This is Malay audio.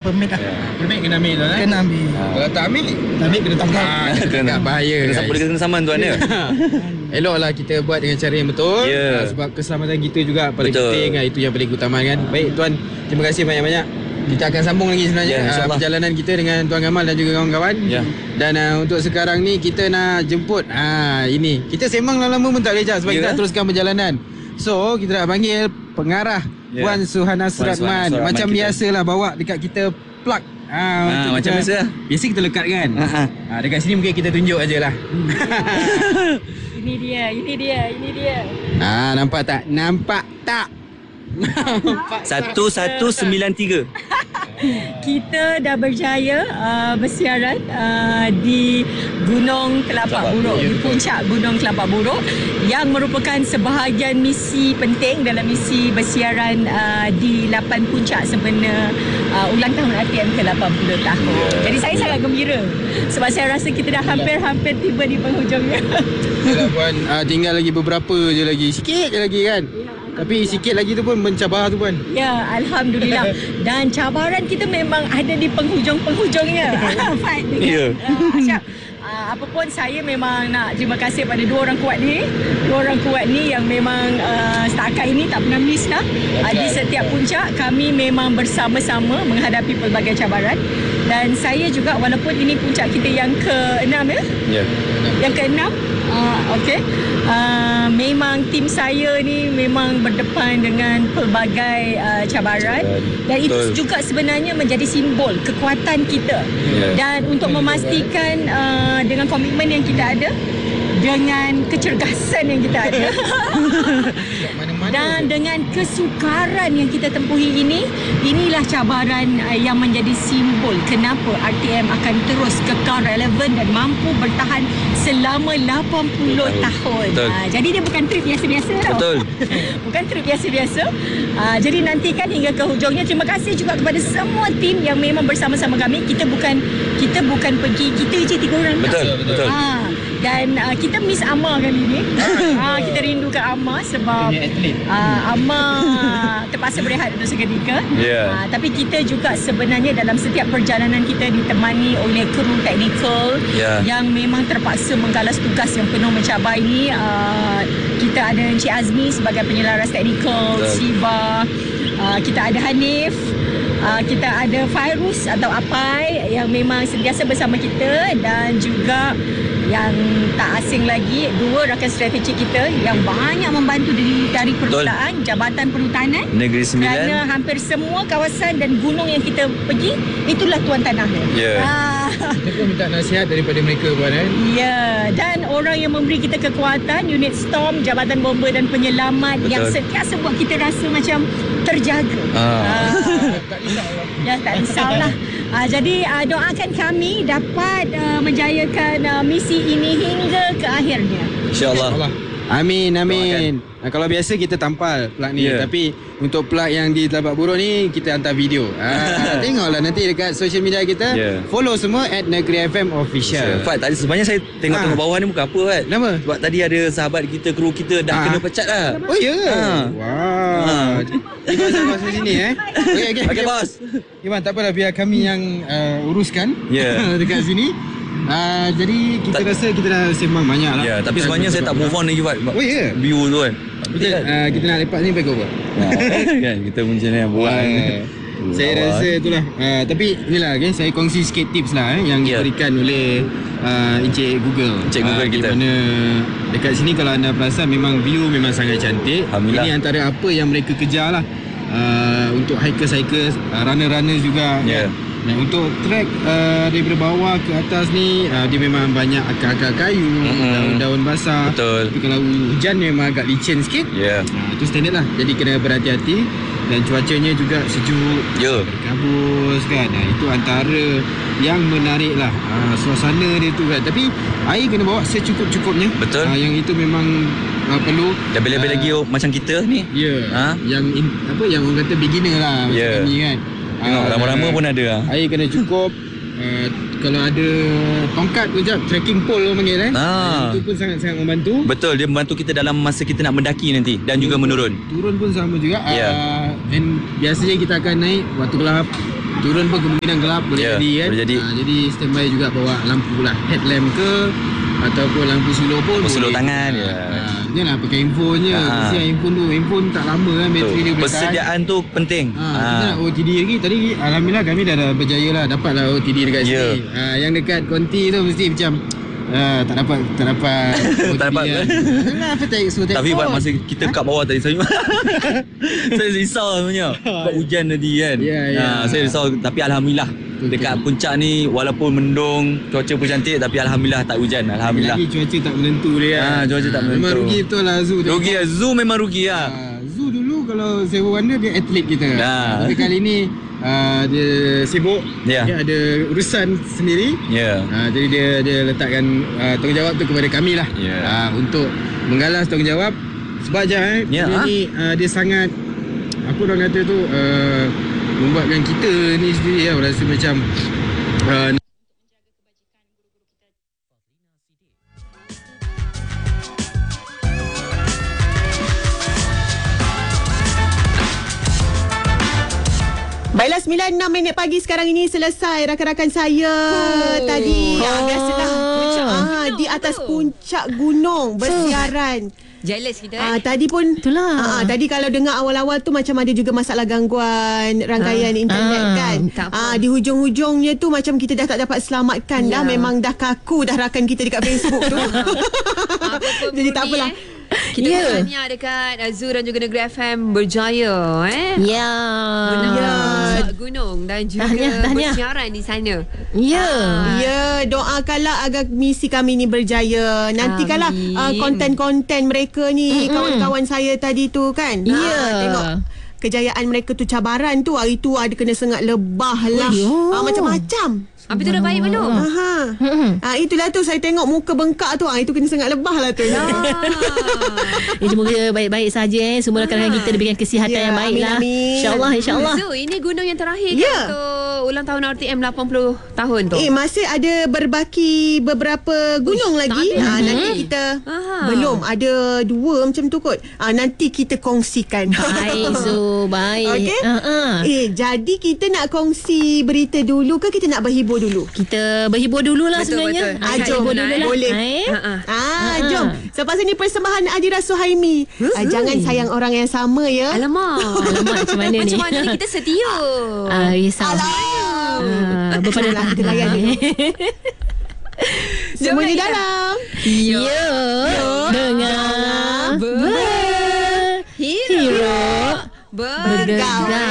permit lah. Permit kena ambil tuan. Kena ambil. Kalau tak ambil kena tangkap. Kena bahaya. Kena saman tuan ya. Eloklah kita buat dengan cara yang betul. Sebab keselamatan kita juga paling penting. Itu yang paling utama kan. Baik tuan, terima kasih banyak-banyak. Kita akan sambung lagi sebenarnya perjalanan kita dengan Tuan Gamal dan juga kawan-kawan. Dan untuk sekarang ni kita nak jemput ini. Kita sembang lama-lama pun tak boleh sebab kita nak teruskan perjalanan. So kita nak panggil pengarah Puan Suhana Suratman. Macam biasalah bawa dekat kita plug. Macam biasa. Biasa kita lekat kan. Dekat sini mungkin kita tunjuk aje lah. Ini dia. Nampak tak? Nampak tak? 1193. Kita dah berjaya bersiaran di Gunung Kelapa Buruk, di puncak Gunung Kelapa Buruk, yang merupakan sebahagian misi penting dalam misi bersiaran di 8 puncak sempena ulang tahun RTM ke-80 tahun. Jadi saya sangat gembira sebab saya rasa kita dah hampir tiba di penghujungnya. Yalah Puan, tinggal lagi beberapa je lagi, sikit je lagi kan. Tapi sikit lagi tu pun mencabar tu Puan. Ya, Alhamdulillah. Dan cabaran kita memang ada di penghujung-penghujungnya. Ya. Asyaf, apapun saya memang nak terima kasih pada dua orang kuat ni yang memang setakat ini tak pernah miss lah. Di setiap puncak kami memang bersama-sama menghadapi pelbagai cabaran. Dan saya juga, walaupun ini puncak kita yang ke-6 yang ke-6, okey. Memang tim saya ni memang berdepan dengan pelbagai cabaran, dan itu juga sebenarnya menjadi simbol kekuatan kita. Dan untuk memastikan dengan komitmen yang kita ada, dengan kecergasan yang kita ada dan dengan kesukaran yang kita tempuhi inilah cabaran yang menjadi simbol kenapa RTM akan terus kekal relevan dan mampu bertahan selama 80 tahun. Jadi dia bukan trip biasa-biasa tau. Bukan trip biasa-biasa. Jadi nantikan hingga ke hujungnya. Terima kasih juga kepada semua tim yang memang bersama-sama kami. Kita bukan pergi kita je 3 orang. Betul. Dan kita miss Amma kali ni. Kita rindukan Amma sebab Amma terpaksa berehat untuk seketika. Tapi kita juga sebenarnya dalam setiap perjalanan kita ditemani oleh kru teknikal yang memang terpaksa menggalas tugas yang penuh mencabar ini. Kita ada Encik Azmi sebagai penyelaras teknikal, Siva, kita ada Hanif, kita ada Fairuz atau Apai yang memang sentiasa bersama kita, dan juga yang tak asing lagi, 2 rakan strategi kita yang banyak membantu dari permulaan Jabatan Perhutanan Negeri Sembilan. Kerana hampir semua kawasan dan gunung yang kita pergi, itulah tuan tanahnya. Kita pun minta nasihat daripada mereka Puan dan orang yang memberi kita kekuatan, unit storm, Jabatan Bomba dan Penyelamat yang sentiasa buat kita rasa macam terjaga. Tak risaulah. Jadi doakan kami dapat menjayakan misi ini hingga ke akhirnya. InsyaAllah. Amin. Kalau biasa kita tampal plug ni, tapi untuk plug yang di Telabak Buruk ni kita hantar video. Tengoklah nanti dekat social media kita. Follow semua @Negeri FM Official. Fat, tadi sebenarnya saya tengok bawah ni bukan apa Fat. Kenapa? Sebab tadi ada sahabat kita, kru kita dah kena pecat lah. Oh ya? Wow. Bos sini Okey bos. Iman, tak apalah, biar kami yang uruskan dekat sini. Jadi kita rasa kita dah sembang banyak lah. Tapi sebenarnya saya tak move on lagi Fat. View tu kan. Betul. Kita nak lepak ni baik apa? Kan kita macam ni buat. Saya rasa itulah. Tapi inilah saya kongsi sikit tips lah yang diberikan oleh Encik Google. Encik Google kita. Di mana dekat sini kalau anda perasan memang view memang sangat cantik. Ini antara apa yang mereka kejar lah. Untuk hikers, runner juga. Dan untuk trek daripada bawah ke atas ni dia memang banyak akar-akar kayu, daun-daun basah. Tapi kalau hujan memang agak licin sikit. Itu standard lah. Jadi kena berhati-hati. Dan cuacanya juga sejuk, berkabus kan. Itu antara yang menarik lah, suasana dia tu kan. Tapi air kena bawa secukup-cukupnya. Betul. Yang itu memang perlu. Dah lebih-lebih lagi macam kita ni. Yang orang kata beginner lah macam kami kan. Tengok lama-lama pun ada lah. Air kena cukup. Kalau ada tongkat kejap, trekking pole orang panggil itu pun sangat-sangat membantu. Betul, dia membantu kita dalam masa kita nak mendaki nanti dan juga menurun. Turun pun sama juga. Dan biasanya kita akan naik waktu gelap. turun pun kemungkinan gelap boleh jadi kan. Boleh jadi. Jadi standby juga bawa lampu lah, headlamp ke ataupun lampu slow pun boleh. Slow tangan ya. Yalah pakai handphone je. Kesian handphone tak lama kan bateri dia boleh tahan. Persediaan tu penting. Kita nak OTD lagi. Tadi alhamdulillah kami dah berjaya lah dapatlah OTD dekat sini. Yang dekat konti tu mesti macam tak dapat Tak dapat. Alah, apa tak suruh Tapi telefon. masa kita kat bawah tadi saya saya risau sebenarnya. Sebab hujan tadi kan. Saya risau tapi alhamdulillah dekat puncak ni walaupun mendung, cuaca pun cantik tapi alhamdulillah tak hujan. Alhamdulillah. Lagi cuaca tak menentu dia kan. Cuaca tak menentu. Memang rugi betul lah Zoo. Rugi lah. Zoo memang rugi lah. Zoo dulu kalau Seven Wonder dia atlet kita. Tapi kali ni dia sibuk. Dia ada urusan sendiri. Jadi dia letakkan tanggungjawab tu kepada kami lah. Untuk menggalas tanggungjawab. Sebab je dia ni dia sangat apa orang kata tu membuatkan kita ni sendiri rasa macam Baiklah, 9:06 pagi sekarang ini selesai rakan-rakan saya tadi. Biasalah di atas puncak gunung bersiaran. Jealous kita tadi pun itulah. Tadi kalau dengar awal-awal tu macam ada juga masalah gangguan rangkaian internet kan. Di hujung-hujungnya tu macam kita dah tak dapat selamatkan dah. Memang dah kaku dah rakan kita dekat Facebook tu. Jadi tak apalah. Kita tahniah dekat Zoo dan juga Negeri FM berjaya menang gunung dan juga bersiaran di sana. Doakanlah agar misi kami ni berjaya. Nantikanlah konten-konten mereka ni, kawan-kawan saya tadi tu kan. Tengok kejayaan mereka tu, cabaran tu. Hari tu ada kena sengat lebah lah. Macam-macam. Habis tu dah baik belum? Itulah tu saya tengok muka bengkak tu. Itu kena sengat lebah lah tu. Semoga baik-baik saja. Semua rakan-rakan kita diberikan kesihatan yang baik lah. InsyaAllah. So ini gunung yang terakhir kan untuk ulang tahun RTM 80 tahun tu. Masih ada berbaki beberapa gunung lagi. Nanti kita belum ada 2 macam tu kot. Nanti kita kongsikan. Baik Zo, baik. Jadi kita nak kongsi berita dulu ke kita nak berhibur dulu? Kita berhibur dululah sebenarnya. Jom, boleh. Jom. Selepas ini persembahan Adira Suhaimi. Jangan sayang orang yang sama ya. Alamak macam mana ni? Macam mana ni kita setia? Risau. Berpadalah kita layan dulu. Semua di dalam. Dengar Hero bergegar.